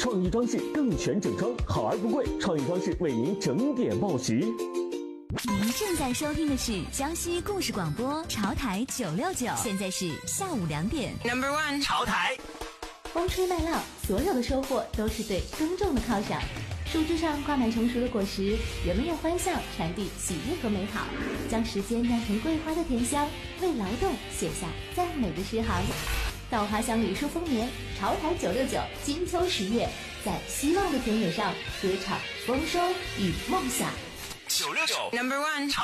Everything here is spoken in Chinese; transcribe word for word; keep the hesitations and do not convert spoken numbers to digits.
创意装饰更全整装，好而不贵，创意装饰为您整点报喜。 您正在收听的是江西故事广播潮台九六九，现在是下午两点。 Number one， 潮台。 风吹麦浪，所有的收获都是对耕种的犒赏。树枝上挂满成熟的果实，人们用欢笑传递喜悦和美好，将时间酿成桂花的甜香，为劳动写下赞美的诗行。稻花香里数丰年，潮台九六九金秋十月，在希望的田野上歌唱丰收与梦想。 九六九 Number one， 潮